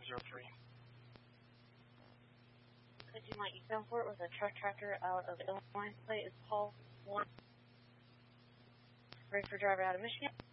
003. Could you might use for it with a truck tractor out of Illinois? Plate is Paul 1. Ready for driver out of Michigan.